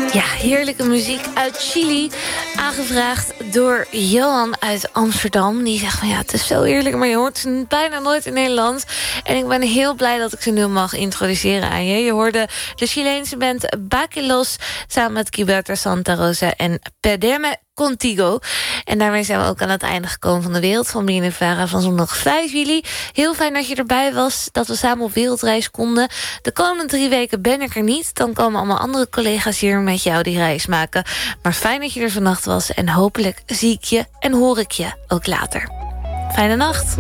Ja, heerlijke muziek uit Chili. Aangevraagd door Johan uit Amsterdam. Die zegt van ja, het is zo heerlijk, maar je hoort ze bijna nooit in Nederland. En ik ben heel blij dat ik ze nu mag introduceren aan je. Je hoorde de Chileense band Baquilos samen met Gilberto Santa Rosa en Perdeme Contigo. En daarmee zijn we ook aan het einde gekomen van de Wereld van BNNVARA van zondag 5 juli. Heel fijn dat je erbij was, dat we samen op wereldreis konden. De komende 3 weken ben ik er niet. Dan komen allemaal andere collega's hier met jou die reis maken. Maar fijn dat je er vannacht was en hopelijk zie ik je en hoor ik je ook later. Fijne nacht.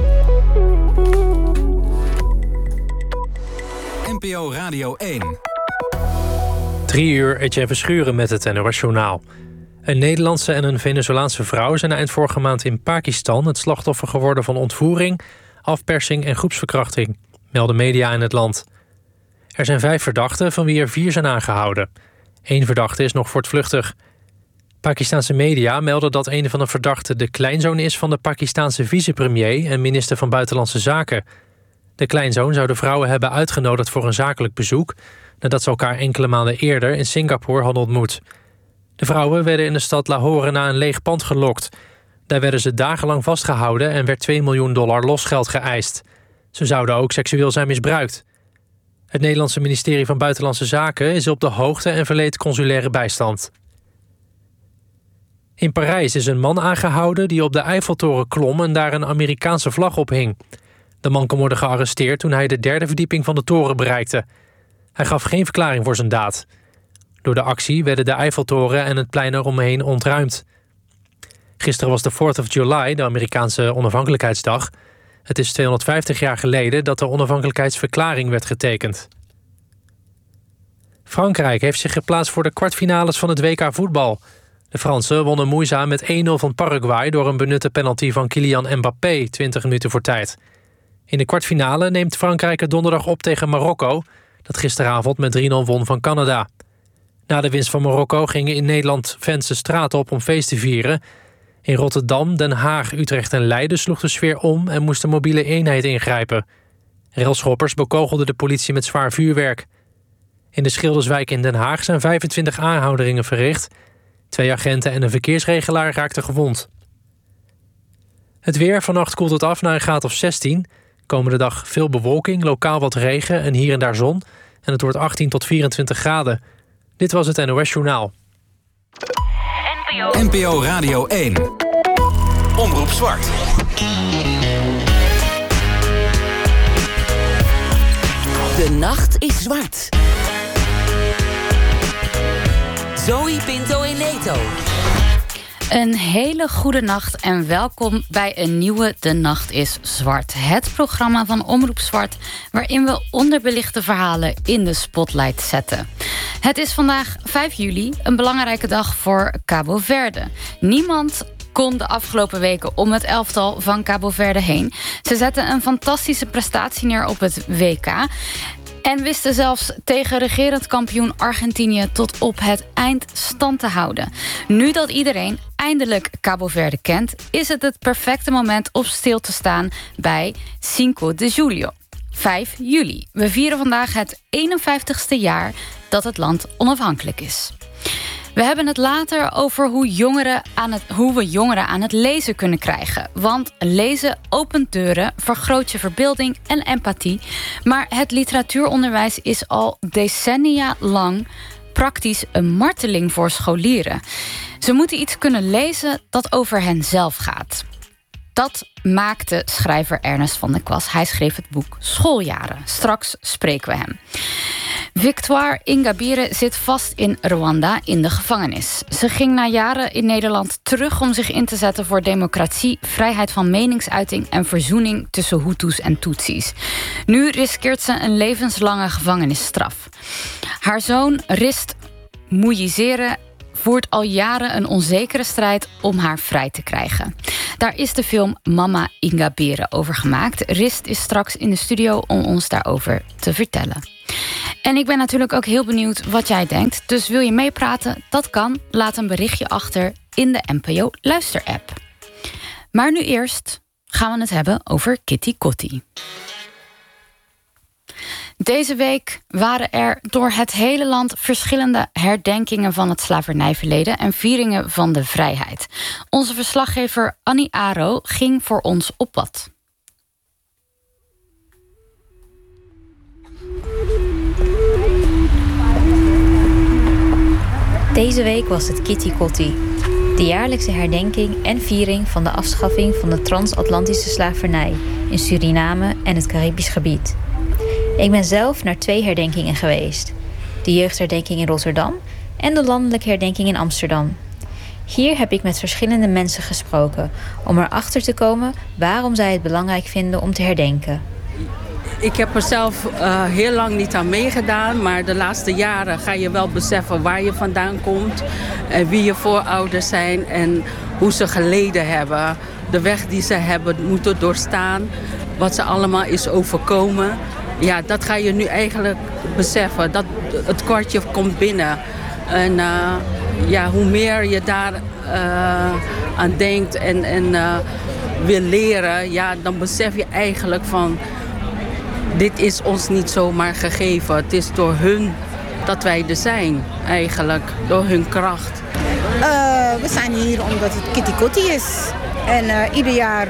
NPO Radio 1. 3 uur, Etienne Verschuren met het NOS-journaal. Een Nederlandse en een Venezolaanse vrouw zijn eind vorige maand in Pakistan het slachtoffer geworden van ontvoering, afpersing en groepsverkrachting, melden media in het land. Er zijn 5 verdachten, van wie er 4 zijn aangehouden. 1 verdachte is nog voortvluchtig. Pakistanse media melden dat een van de verdachten de kleinzoon is van de Pakistanse vicepremier en minister van Buitenlandse Zaken. De kleinzoon zou de vrouwen hebben uitgenodigd voor een zakelijk bezoek, nadat ze elkaar enkele maanden eerder in Singapore hadden ontmoet. De vrouwen werden in de stad Lahore naar een leeg pand gelokt. Daar werden ze dagenlang vastgehouden en werd $2 miljoen losgeld geëist. Ze zouden ook seksueel zijn misbruikt. Het Nederlandse ministerie van Buitenlandse Zaken is op de hoogte en verleent consulaire bijstand. In Parijs is een man aangehouden die op de Eiffeltoren klom en daar een Amerikaanse vlag ophing. De man kon worden gearresteerd toen hij de 3e verdieping van de toren bereikte. Hij gaf geen verklaring voor zijn daad. Door de actie werden de Eiffeltoren en het plein eromheen ontruimd. Gisteren was de 4th of July, de Amerikaanse onafhankelijkheidsdag. Het is 250 jaar geleden dat de onafhankelijkheidsverklaring werd getekend. Frankrijk heeft zich geplaatst voor de kwartfinales van het WK voetbal. De Fransen wonnen moeizaam met 1-0 van Paraguay door een benutte penalty van Kylian Mbappé 20 minuten voor tijd. In de kwartfinale neemt Frankrijk het donderdag op tegen Marokko, dat gisteravond met 3-0 won van Canada. Na de winst van Marokko gingen in Nederland fans de straat op om feest te vieren. In Rotterdam, Den Haag, Utrecht en Leiden sloeg de sfeer om en moest de mobiele eenheid ingrijpen. Railschoppers bekogelden de politie met zwaar vuurwerk. In de Schilderswijk in Den Haag zijn 25 aanhoudingen verricht. 2 agenten en een verkeersregelaar raakten gewond. Het weer, vannacht koelt het af naar een graad of 16. Komende dag veel bewolking, lokaal wat regen en hier en daar zon. En het wordt 18 tot 24 graden. Dit was het NOS Journaal. NPO Radio 1. Omroep Zwart. De nacht is zwart. Zoe Pinto en Neto. Een hele goede nacht en welkom bij een nieuwe De Nacht is Zwart. Het programma van Omroep Zwart waarin we onderbelichte verhalen in de spotlight zetten. Het is vandaag 5 juli, een belangrijke dag voor Cabo Verde. Niemand kon de afgelopen weken om het elftal van Cabo Verde heen. Ze zetten een fantastische prestatie neer op het WK en wisten zelfs tegen regerend kampioen Argentinië tot op het eind stand te houden. Nu dat iedereen eindelijk Cabo Verde kent, is het het perfecte moment om stil te staan bij Cinco de Julio, 5 juli. We vieren vandaag het 51ste jaar dat het land onafhankelijk is. We hebben het later over hoe we jongeren aan het lezen kunnen krijgen. Want lezen opent deuren, vergroot je verbeelding en empathie. Maar het literatuuronderwijs is al decennia lang praktisch een marteling voor scholieren. Ze moeten iets kunnen lezen dat over hen zelf gaat. Dat maakte schrijver Ernest van der Kwast. Hij schreef het boek Schooljaren. Straks spreken we hem. Victoire Ingabire zit vast in Rwanda in de gevangenis. Ze ging na jaren in Nederland terug om zich in te zetten voor democratie, vrijheid van meningsuiting en verzoening tussen Hutus en Tutsis. Nu riskeert ze een levenslange gevangenisstraf. Haar zoon Rist Muyizere voert al jaren een onzekere strijd om haar vrij te krijgen. Daar is de film Mama Ingabire over gemaakt. Rist is straks in de studio om ons daarover te vertellen. En ik ben natuurlijk ook heel benieuwd wat jij denkt. Dus wil je meepraten? Dat kan. Laat een berichtje achter in de NPO Luister-app. Maar nu eerst gaan we het hebben over Kitty Kotti. Deze week waren er door het hele land verschillende herdenkingen van het slavernijverleden en vieringen van de vrijheid. Onze verslaggever Annie Aro ging voor ons op pad. Deze week was het Kitty Kotti, de jaarlijkse herdenking en viering van de afschaffing van de transatlantische slavernij in Suriname en het Caribisch gebied. Ik ben zelf naar 2 herdenkingen geweest. De jeugdherdenking in Rotterdam en de landelijke herdenking in Amsterdam. Hier heb ik met verschillende mensen gesproken om erachter te komen waarom zij het belangrijk vinden om te herdenken. Ik heb er zelf heel lang niet aan meegedaan, maar de laatste jaren ga je wel beseffen waar je vandaan komt en wie je voorouders zijn en hoe ze geleden hebben. De weg die ze hebben moeten doorstaan, wat ze allemaal is overkomen. Ja, dat ga je nu eigenlijk beseffen. Dat het kwartje komt binnen. En hoe meer je daar aan denkt en wil leren, ja, dan besef je eigenlijk van, dit is ons niet zomaar gegeven. Het is door hun dat wij er zijn, eigenlijk. Door hun kracht. We zijn hier omdat het Kitty Kotti is. En ieder jaar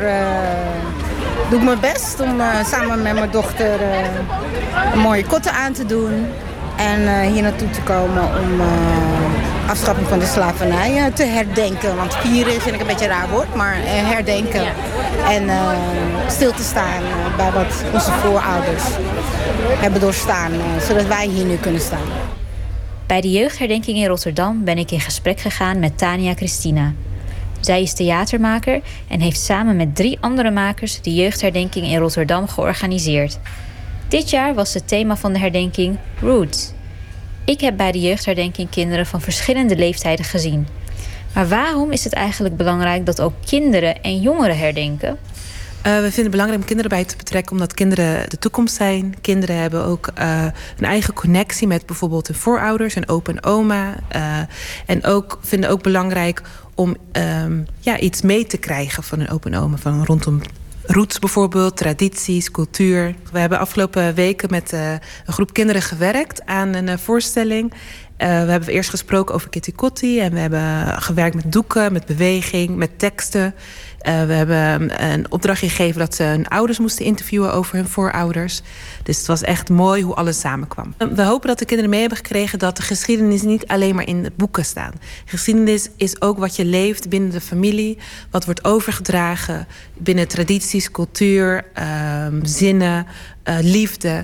doe ik mijn best om samen met mijn dochter een mooie kotten aan te doen. En hier naartoe te komen om afschaffing van de slavernij te herdenken. Want vieren vind ik een beetje een raar woord, maar herdenken. Ja. En stil te staan bij wat onze voorouders hebben doorstaan, zodat wij hier nu kunnen staan. Bij de jeugdherdenking in Rotterdam ben ik in gesprek gegaan met Tania Christina. Zij is theatermaker en heeft samen met 3 andere makers de jeugdherdenking in Rotterdam georganiseerd. Dit jaar was het thema van de herdenking Roots. Ik heb bij de jeugdherdenking kinderen van verschillende leeftijden gezien. Maar waarom is het eigenlijk belangrijk dat ook kinderen en jongeren herdenken? We vinden het belangrijk om kinderen bij te betrekken, omdat kinderen de toekomst zijn. Kinderen hebben ook een eigen connectie met bijvoorbeeld hun voorouders en opa en oma. En vinden ook belangrijk om iets mee te krijgen van hun opa en oma, van rondom roots bijvoorbeeld, tradities, cultuur. We hebben afgelopen weken met een groep kinderen gewerkt aan een voorstelling. We hebben eerst gesproken over Kitty Kotti en we hebben gewerkt met doeken, met beweging, met teksten. We hebben een opdracht gegeven dat ze hun ouders moesten interviewen over hun voorouders. Dus het was echt mooi hoe alles samenkwam. We hopen dat de kinderen mee hebben gekregen dat de geschiedenis niet alleen maar in de boeken staat. Geschiedenis is ook wat je leeft binnen de familie, wat wordt overgedragen binnen tradities, cultuur, zinnen, liefde.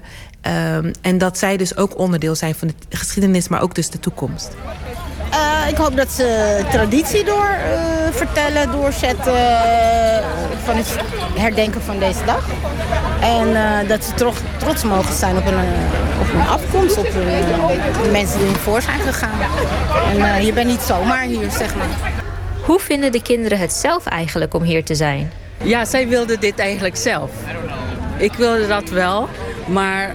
En dat zij dus ook onderdeel zijn van de geschiedenis, maar ook dus de toekomst. Ik hoop dat ze traditie vertellen, doorzetten van het herdenken van deze dag. En dat ze trots mogen zijn op hun afkomst, op de mensen die hiervoor zijn gegaan. En je bent niet zomaar hier, zeg maar. Hoe vinden de kinderen het zelf eigenlijk om hier te zijn? Ja, zij wilden dit eigenlijk zelf. Ik wilde dat wel. Maar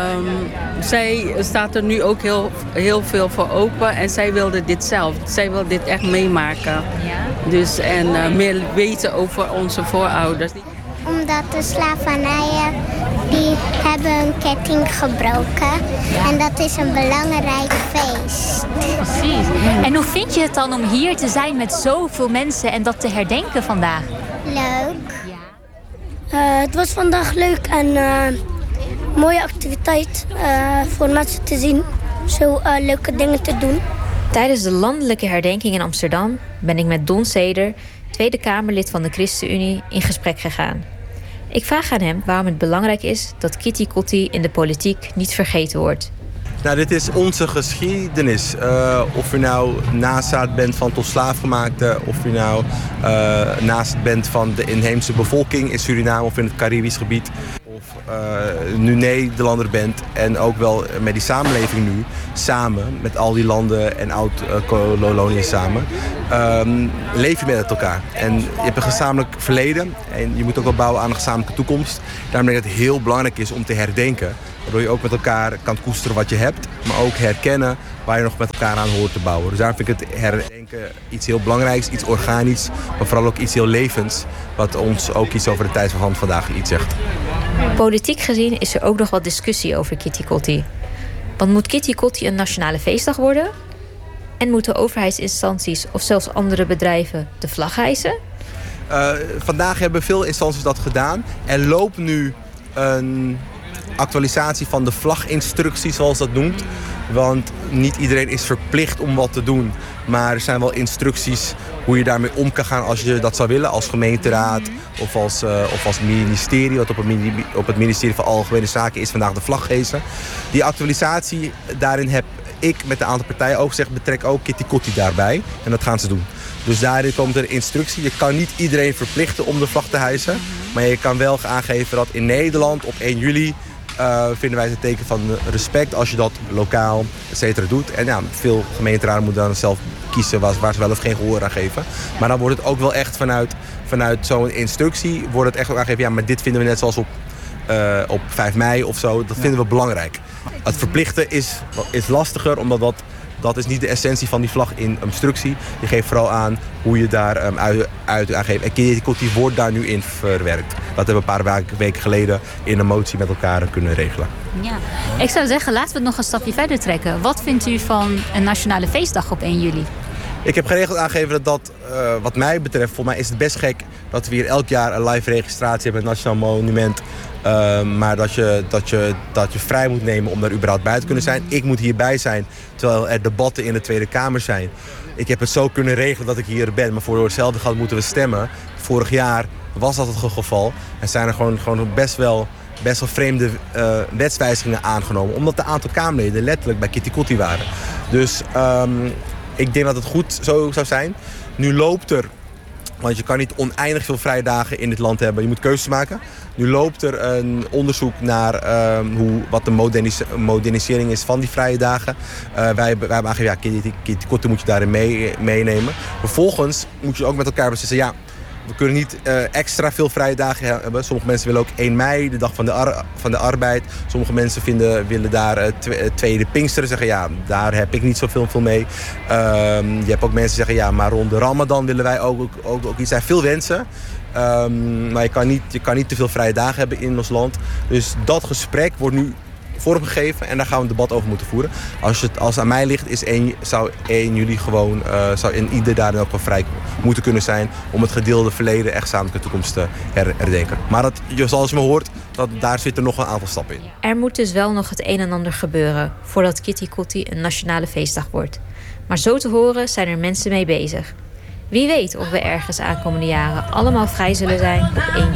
zij staat er nu ook heel veel voor open. En zij wilde dit zelf. Zij wil dit echt meemaken. Ja. Dus, en meer weten over onze voorouders. Omdat de slavernijen, die hebben hun ketting gebroken. Ja. En dat is een belangrijk feest. Precies. En hoe vind je het dan om hier te zijn met zoveel mensen en dat te herdenken vandaag? Leuk. Ja. Het was vandaag leuk en mooie activiteit voor mensen te zien. Zo leuke dingen te doen. Tijdens de landelijke herdenking in Amsterdam ben ik met Don Seder, Tweede Kamerlid van de ChristenUnie, in gesprek gegaan. Ik vraag aan hem waarom het belangrijk is dat Kitty Kotti in de politiek niet vergeten wordt. Nou, dit is onze geschiedenis. Of je nou nazaat bent van tot slaafgemaakte, of je nou naast bent van de inheemse bevolking in Suriname of in het Caribisch gebied. Of nu Nederlander bent en ook wel met die samenleving nu, samen met al die landen en oud-koloniën samen, leef je met elkaar. En je hebt een gezamenlijk verleden en je moet ook wel bouwen aan een gezamenlijke toekomst. Daarom denk ik dat het heel belangrijk is om te herdenken. Waardoor je ook met elkaar kan koesteren wat je hebt, maar ook herkennen waar je nog met elkaar aan hoort te bouwen. Dus daarom vind ik het herdenken iets heel belangrijks, iets organisch, maar vooral ook iets heel levends, wat ons ook iets over de tijd van vandaag iets zegt. Politiek gezien is er ook nog wat discussie over Kitty Kotti. Want moet Kitty Kotti een nationale feestdag worden? En moeten overheidsinstanties of zelfs andere bedrijven de vlag hijsen? Vandaag hebben veel instanties dat gedaan. Er loopt nu een actualisatie van de vlaginstructie, zoals dat noemt. Want niet iedereen is verplicht om wat te doen. Maar er zijn wel instructies hoe je daarmee om kan gaan als je dat zou willen. Als gemeenteraad of als ministerie. Wat op het ministerie van Algemene Zaken is vandaag de vlag hezen. Die actualisatie, daarin heb ik met een aantal partijen ook gezegd, betrek ook Kitty Kotti daarbij. En dat gaan ze doen. Dus daarin komt er een instructie. Je kan niet iedereen verplichten om de vlag te hijsen. Maar je kan wel aangeven dat in Nederland op 1 juli... vinden wij het een teken van respect als je dat lokaal, et cetera, doet. En ja, veel gemeenteraden moeten dan zelf kiezen waar ze wel of geen gehoor aan geven. Maar dan wordt het ook wel echt vanuit zo'n instructie wordt het echt ook aangegeven, ja, maar dit vinden we net zoals op 5 mei of zo. Dat vinden we belangrijk. Het verplichten is lastiger, omdat dat is niet de essentie van die vlag in instructie. Je geeft vooral aan hoe je daar uit aangeeft. En Kitty Kotti wordt daar nu in verwerkt. Dat hebben we een paar weken geleden in een motie met elkaar kunnen regelen. Ja. Ik zou zeggen, laten we het nog een stapje verder trekken. Wat vindt u van een nationale feestdag op 1 juli? Ik heb geregeld aangegeven dat wat mij betreft, volgens mij is het best gek dat we hier elk jaar een live registratie hebben met het Nationaal Monument. Maar dat je vrij moet nemen om daar überhaupt bij te kunnen zijn. Ik moet hierbij zijn, terwijl er debatten in de Tweede Kamer zijn. Ik heb het zo kunnen regelen dat ik hier ben, maar voor hetzelfde geld moeten we stemmen. Vorig jaar was dat het geval. En zijn er gewoon best wel vreemde wetswijzigingen aangenomen. Omdat de aantal Kamerleden letterlijk bij Kitty Kotti waren. Dus ik denk dat het goed zo zou zijn. Nu loopt er, want je kan niet oneindig veel vrije dagen in dit land hebben. Je moet keuzes maken. Nu loopt er een onderzoek naar wat de modernisering is van die vrije dagen. Wij hebben aangegeven, ja, Kitty Kotti moet je daarin meenemen. Vervolgens moet je ook met elkaar beslissen, ja, we kunnen niet extra veel vrije dagen hebben. Sommige mensen willen ook 1 mei, de dag van de arbeid. Sommige mensen willen daar tweede Pinksteren, zeggen, ja, daar heb ik niet zoveel mee. Je hebt ook mensen die zeggen, ja, maar rond de Ramadan willen wij ook iets. Er zijn veel wensen. Maar je kan niet te veel vrije dagen hebben in ons land. Dus dat gesprek wordt nu vormgegeven en daar gaan we een debat over moeten voeren. Als het aan mij ligt, zou 1 juli gewoon, zou in ieder daar ook wel vrij moeten kunnen zijn om het gedeelde verleden echt samen de toekomst te herdenken. Maar zoals je me hoort, daar zitten nog een aantal stappen in. Er moet dus wel nog het een en ander gebeuren voordat Kitty Kotti een nationale feestdag wordt. Maar zo te horen zijn er mensen mee bezig. Wie weet of we ergens aankomende jaren allemaal vrij zullen zijn op 1 juli.